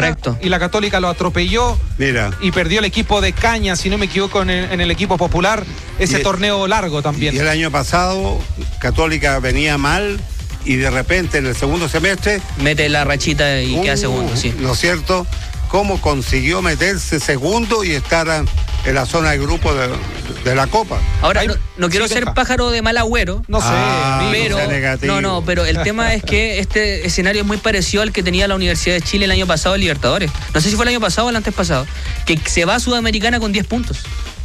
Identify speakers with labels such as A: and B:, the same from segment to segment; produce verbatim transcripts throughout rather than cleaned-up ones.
A: Correcto.
B: Y la Católica lo atropelló.
C: Mira.
B: Y perdió el equipo de Caña, si no me equivoco, en el, en el equipo popular. Ese
C: y,
B: torneo largo también.
C: Y el año pasado, Católica venía mal y de repente en el segundo semestre...
A: Mete la rachita y
C: uh,
A: queda segundo, sí.
C: ¿No es cierto? ¿Cómo consiguió meterse segundo y estar en la zona de grupo de, de la Copa?
A: Ahora, no, no quiero
B: sí,
A: ser
B: deja.
A: pájaro de mal agüero.
B: No sé,
C: ah,
A: pero no, no, pero el tema es que este escenario es muy parecido al que tenía la Universidad de Chile el año pasado en Libertadores. No sé si fue el año pasado o el antes pasado, que se va a Sudamericana con diez puntos.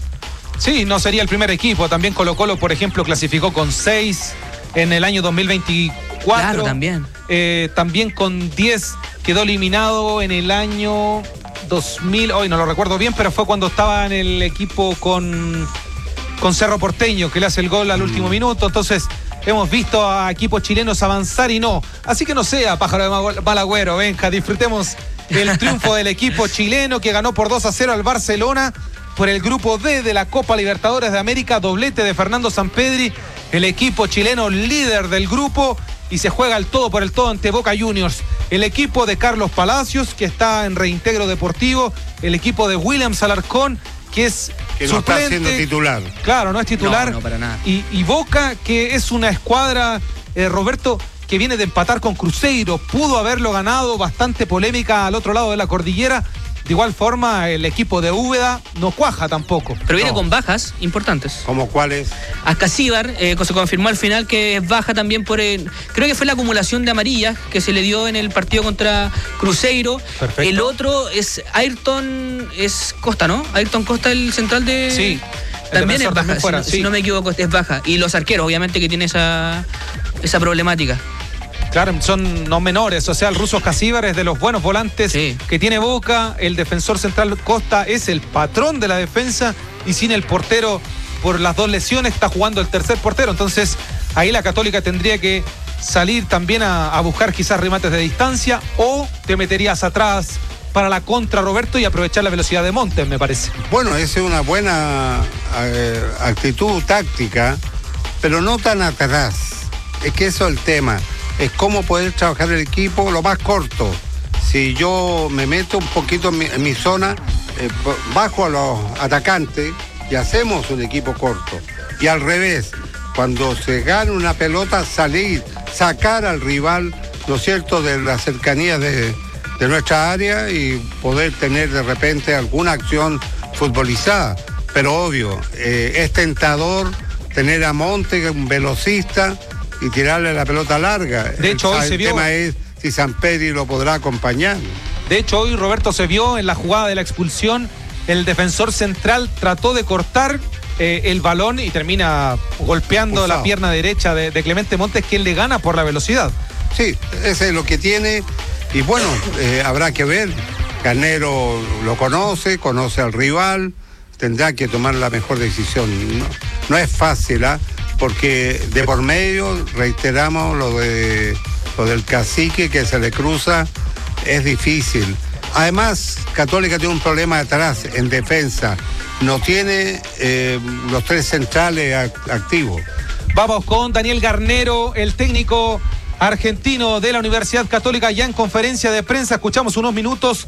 B: Sí, no sería el primer equipo. También Colo-Colo, por ejemplo, clasificó con seis en el año dos mil veinticuatro.
A: Claro, también.
B: Eh, también con diez quedó eliminado en el año dos mil, hoy no lo recuerdo bien, pero fue cuando estaba en el equipo con, con Cerro Porteño, que le hace el gol al mm. último minuto. Entonces, hemos visto a equipos chilenos avanzar y no. Así que no sea pájaro de mal agüero, venga, disfrutemos el triunfo del equipo chileno que ganó por dos a cero al Barcelona por el grupo D de la Copa Libertadores de América, doblete de Fernando Sampedri, el equipo chileno líder del grupo, y se juega el todo por el todo ante Boca Juniors. El equipo de Carlos Palacios, que está en reintegro deportivo, el equipo de Williams Alarcón, que es
C: que no
B: suplente,
C: está siendo titular.
B: Claro, no es titular.
A: No, no, para nada.
B: Y, y Boca, que es una escuadra, eh, Roberto, que viene de empatar con Cruzeiro, pudo haberlo ganado, bastante polémica al otro lado de la cordillera. De igual forma, el equipo de Úbeda no cuaja tampoco.
A: Pero viene
C: no.
A: con bajas importantes.
C: ¿Cómo cuáles?
A: Ascasíbar, eh, se confirmó al final que es baja también por el, creo que fue la acumulación de amarillas que se le dio en el partido contra Cruzeiro.
B: Perfecto.
A: El otro es Ayrton, es Costa, ¿no? Ayrton Costa, el central de...
B: Sí.
A: También es baja,
B: también fuera,
A: si,
B: sí.
A: si no me equivoco, es baja. Y los arqueros, obviamente, que tiene esa, esa problemática.
B: Claro, son no menores, o sea, el ruso Casíbar es de los buenos volantes
A: sí.
B: que tiene Boca, el defensor central Costa es el patrón de la defensa y sin el portero por las dos lesiones está jugando el tercer portero, entonces ahí la Católica tendría que salir también a, a buscar quizás remates de distancia o te meterías atrás para la contra, Roberto, y aprovechar la velocidad de Montes, me parece.
C: Bueno, esa es una buena eh, actitud táctica, pero no tan atrás, es que eso es el tema. Es cómo poder trabajar el equipo lo más corto. Si yo me meto un poquito en mi, en mi zona, eh, bajo a los atacantes y hacemos un equipo corto. Y al revés, cuando se gana una pelota, salir, sacar al rival, ¿no es cierto?, de la cercanía de, de nuestra área y poder tener de repente alguna acción futbolizada. Pero obvio, eh, es tentador tener a Monte, un velocista, y tirarle la pelota larga.
B: De hecho,
C: el,
B: hoy
C: el
B: se vio...
C: tema es si Sampedri lo podrá acompañar.
B: De hecho, hoy, Roberto, se vio en la jugada de la expulsión, el defensor central trató de cortar eh, el balón y termina golpeando Pulsado. la pierna derecha de, de Clemente Montes, quien le gana por la velocidad.
C: Sí, ese es lo que tiene. Y bueno, eh, habrá que ver. Garnero lo conoce, conoce al rival, tendrá que tomar la mejor decisión. No, no es fácil, ¿ah? ¿eh? Porque de por medio, reiteramos, lo de lo del cacique que se le cruza, es difícil. Además, Católica tiene un problema atrás, en defensa. No tiene eh, los tres centrales act- activos.
B: Vamos con Daniel Garnero, el técnico argentino de la Universidad Católica, ya en conferencia de prensa. Escuchamos unos minutos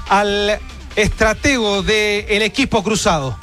B: al estratego del equipo cruzado.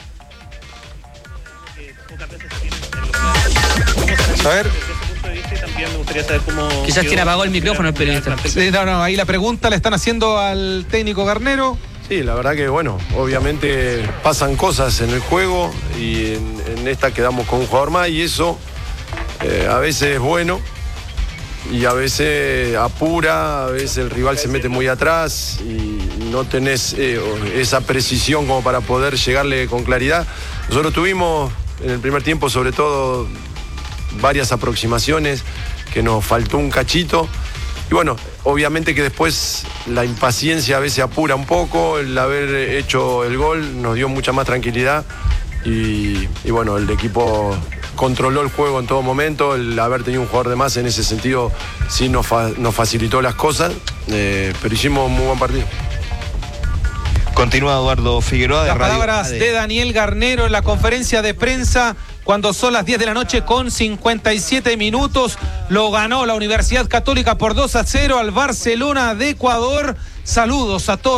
B: A ver.
D: También me gustaría saber cómo...
A: Quizás quien apagó el micrófono el periodista.
B: Sí, no, no, ahí la pregunta le están haciendo al técnico Garnero.
E: Sí, la verdad que bueno, obviamente pasan cosas en el juego y en, en esta quedamos con un jugador más y eso eh, a veces es bueno y a veces apura, a veces el rival se mete muy atrás y no tenés eh, esa precisión como para poder llegarle con claridad. Nosotros tuvimos en el primer tiempo sobre todo varias aproximaciones, que nos faltó un cachito. Y bueno, obviamente que después la impaciencia a veces apura un poco, el haber hecho el gol nos dio mucha más tranquilidad y, y bueno, el equipo controló el juego en todo momento, el haber tenido un jugador de más en ese sentido sí nos, fa- nos facilitó las cosas, eh, pero hicimos un muy buen partido.
F: Continúa Eduardo Figueroa de
B: Las
F: Radio
B: palabras
F: A D.
B: de Daniel Garnero en la conferencia de prensa cuando son las diez de la noche con cincuenta y siete minutos. Lo ganó la Universidad Católica por dos a cero al Barcelona de Ecuador. Saludos a todos.